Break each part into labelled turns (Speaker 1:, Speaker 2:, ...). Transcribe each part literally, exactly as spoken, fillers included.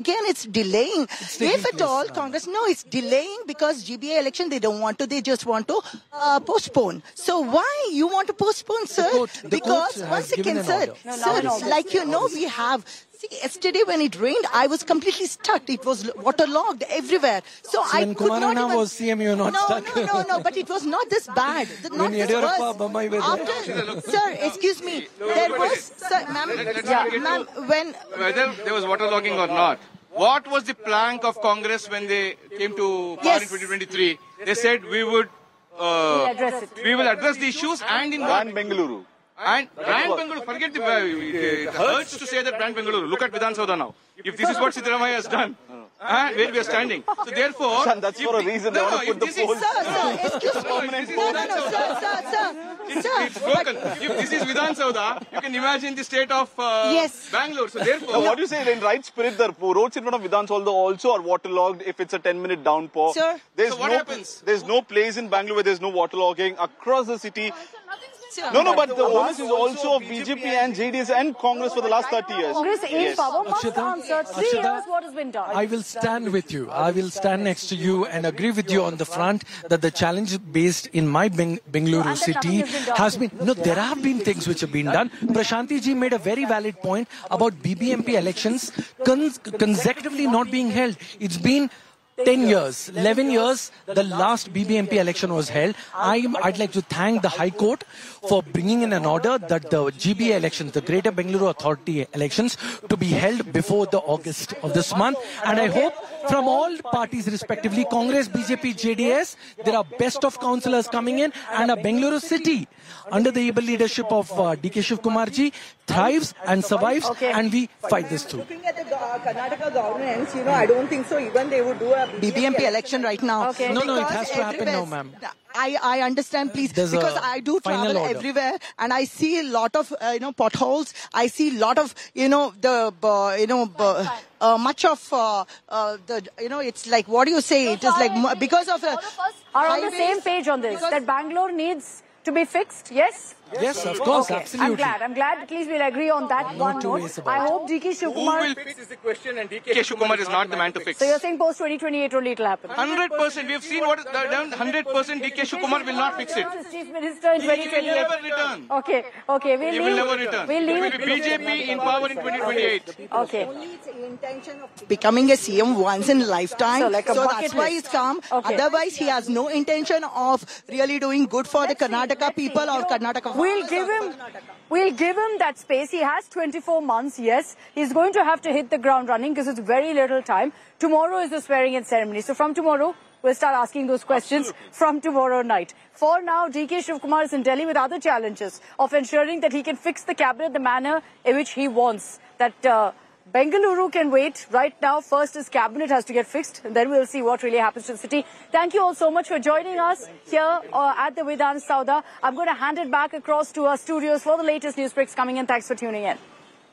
Speaker 1: again, it's delaying.
Speaker 2: It's
Speaker 1: If at all, Congress, no, it's delaying because G B A election, they don't want to, they just want to uh, postpone. So why you want to postpone, sir?
Speaker 2: The court, the
Speaker 1: because,
Speaker 2: court
Speaker 1: one second, sir,
Speaker 3: No,
Speaker 1: sir,
Speaker 3: no, no.
Speaker 1: like you know, we have... See, yesterday when it rained, I was completely stuck. It was waterlogged everywhere. So,
Speaker 2: So
Speaker 1: I
Speaker 2: when
Speaker 1: could
Speaker 2: Kumar
Speaker 1: not even...
Speaker 2: was C M, you were not
Speaker 1: no,
Speaker 2: stuck.
Speaker 1: No, no, no, but it was not this bad. Not
Speaker 2: When
Speaker 1: this
Speaker 2: Yediyurappa,
Speaker 1: worse.
Speaker 2: Bombay were there.
Speaker 1: After, sir, excuse me. There was, sir, ma'am,
Speaker 4: Yeah.
Speaker 1: ma'am, when...
Speaker 4: Whether there was waterlogging or not, what was the plank of Congress when they came to power
Speaker 1: Yes.
Speaker 4: in twenty twenty-three? They said we would uh,
Speaker 3: address it.
Speaker 4: we will address the issues and in
Speaker 5: Brand Bengaluru.
Speaker 4: and brand Bengaluru. Forget the uh, it hurts to say that brand Bengaluru. Look at Vidhan Saudha now. If this is what Siddaramaiah has done, and where we are standing. So therefore,
Speaker 5: Shan, that's
Speaker 4: if
Speaker 5: for a
Speaker 4: the-
Speaker 5: reason
Speaker 4: no,
Speaker 5: they
Speaker 4: no,
Speaker 5: want to
Speaker 4: if
Speaker 5: put the
Speaker 4: this is-
Speaker 5: polls.
Speaker 1: Sir, sir, excuse me.
Speaker 4: Permanent
Speaker 1: No, no, no,
Speaker 4: polls.
Speaker 1: sir, sir, sir.
Speaker 4: It's,
Speaker 1: Sir,
Speaker 4: it's broken. If this is Vidhan Saudha, you can imagine the state of uh,
Speaker 1: Yes.
Speaker 4: Bangalore. So
Speaker 5: Now,
Speaker 4: therefore,
Speaker 5: what do you say in right spirit? The roads in front of Vidhan Saudha also are waterlogged if it's a ten minute downpour.
Speaker 1: Sir.
Speaker 5: There's
Speaker 4: So what
Speaker 5: no,
Speaker 4: happens?
Speaker 5: There's no place in Bangalore where there's no waterlogging across the city.
Speaker 1: Sir.
Speaker 5: No, no, but the onus is also of B J P and J D S and Congress for the last thirty years.
Speaker 3: Congress in power must
Speaker 2: Akshata,
Speaker 3: answer three
Speaker 2: Akshata,
Speaker 3: years what has been done.
Speaker 2: I will stand with you. I will stand next to you and agree with you on the front that the challenge based in my Beng- Bengaluru
Speaker 3: And that
Speaker 2: city
Speaker 3: nothing has been done.
Speaker 2: has been... No, there have been things which have been done. Prashanti ji made a very valid point about B B M P elections cons- consecutively not being held. It's been ten years, eleven years, the last B B M P election was held. I'm, I'd like to thank the High Court for bringing in an order that the G B A elections, the Greater Bengaluru Authority elections, to be held before the August of this month. And I hope from all parties respectively, Congress, B J P, J D S, there are best of councillors coming in, and a Bengaluru city under the able leadership of uh, D K Shiv Kumar ji thrives and survives,
Speaker 3: Okay.
Speaker 2: and we fight this through.
Speaker 6: Looking at the uh, Karnataka governance, you know, I don't think so even they would do a
Speaker 1: B B M P election right now.
Speaker 3: Okay.
Speaker 2: No, no, it
Speaker 1: Because
Speaker 2: has to happen now,
Speaker 1: everywhere-
Speaker 2: ma'am.
Speaker 1: I, I understand, please,
Speaker 2: There's
Speaker 1: because
Speaker 2: a
Speaker 1: I do
Speaker 2: final
Speaker 1: travel
Speaker 2: order.
Speaker 1: everywhere and I see a lot of, uh, you know, potholes. I see a lot of, you know, the, uh, you know, uh, uh, much of, uh, uh, the, you know, it's like, what do you say? It is like, mu- because of... Uh,
Speaker 3: All of us are on the
Speaker 1: highways,
Speaker 3: same page on this,
Speaker 1: because-
Speaker 3: that Bangalore needs to be fixed, yes?
Speaker 2: Yes, of course,
Speaker 3: Okay.
Speaker 2: absolutely.
Speaker 3: I'm glad. I'm glad at least we'll agree on that
Speaker 2: No
Speaker 3: one
Speaker 2: two
Speaker 3: note.
Speaker 2: ways about
Speaker 3: I
Speaker 2: it.
Speaker 3: hope D K
Speaker 4: who
Speaker 3: Shivkumar...
Speaker 4: will fix is the question, and D K Shivakumar is not the man to fix.
Speaker 3: So you're saying post twenty twenty-eight only it'll happen?
Speaker 4: Hundred percent. We have seen what is done. Hundred percent. D K Shivakumar will not fix it.
Speaker 3: As Chief Minister in
Speaker 4: He
Speaker 3: twenty
Speaker 4: will
Speaker 3: twenty-eight.
Speaker 4: never return.
Speaker 3: Okay, okay, we'll
Speaker 4: He
Speaker 3: leave...
Speaker 4: will never return.
Speaker 3: We'll
Speaker 4: It
Speaker 3: leave
Speaker 4: will be B J P in power in twenty twenty-eight.
Speaker 3: Okay.
Speaker 6: intention of
Speaker 1: becoming a C M once in a lifetime.
Speaker 3: So, like a bucket
Speaker 1: that's why
Speaker 3: list.
Speaker 1: he's come.
Speaker 3: Okay.
Speaker 1: Otherwise, he has no intention of really doing good for the Karnataka people or Karnataka
Speaker 3: We'll
Speaker 1: farmers
Speaker 3: give
Speaker 1: or
Speaker 3: him,
Speaker 1: Karnataka.
Speaker 3: we'll give him that space. He has twenty-four months, yes. He's going to have to hit the ground running because it's very little time. Tomorrow is the swearing-in ceremony. So from tomorrow, we'll start asking those questions from tomorrow night. For now, D K Shivkumar is in Delhi with other challenges of ensuring that he can fix the cabinet the manner in which he wants. That uh, Bengaluru can wait. Right now, first his cabinet has to get fixed, and then we'll see what really happens to the city. Thank you all so much for joining us here uh, at the Vidhan Saudha. I'm going to hand it back across to our studios for the latest news breaks coming in. Thanks for tuning in.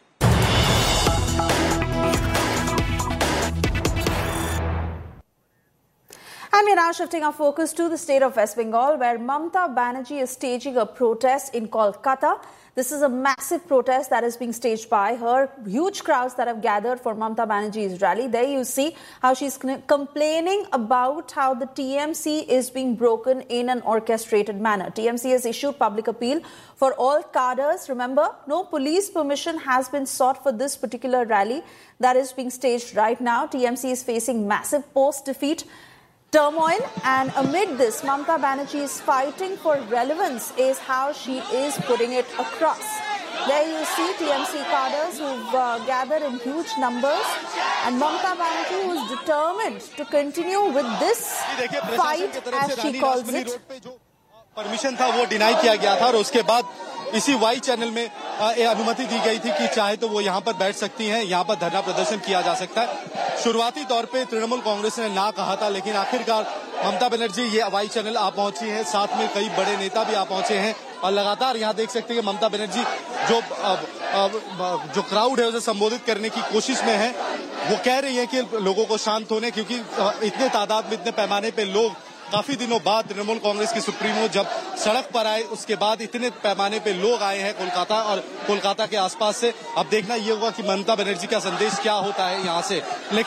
Speaker 7: And we are now shifting our focus to the state of West Bengal, where Mamata Banerjee is staging a protest in Kolkata. This is a massive protest that is being staged by her. Huge crowds that have gathered for Mamata Banerjee's rally. There you see how she's complaining about how the T M C is being broken in an orchestrated manner. T M C has issued public appeal for all cadres. Remember, no police permission has been sought for this particular rally that is being staged right now. T M C is facing massive post-defeat turmoil, and amid this, Mamata Banerjee is fighting for relevance is how she is putting it across. There you see T M C cadres who've uh, gathered in huge numbers, and Mamata Banerjee who is determined to continue with this fight, as she calls it.
Speaker 8: Permission था वो deny किया गया था और उसके बाद इसी Y channel में अनुमति दी गई थी कि चाहे तो वो यहाँ पर बैठ सकती हैं, यहाँ पर धरना प्रदर्शन किया जा सकता है। शुरुआती तौर पे तृणमूल कांग्रेस ने ना कहा था, लेकिन आखिरकार ममता बनर्जी ये वाई चैनल आ पहुंची हैं, साथ में कई बड़े नेता भी आ पहुंचे हैं और लगातार यहाँ देख सकते हैं कि ममता बनर्जी जो जो क्राउड है उसे संबोधित करने की कोशिश में है। वो कह रही है कि लोगों को शांत होने, क्योंकि इतने तादाद में इतने पैमाने पे लोग काफी दिनों बाद तृणमूल कांग्रेस की सुप्रीमो जब सड़क पर आए, उसके बाद इतने पैमाने पे लोग आए हैं कोलकाता और कोलकाता के आसपास से। अब देखना ये होगा कि ममता बनर्जी का संदेश क्या होता है यहाँ से।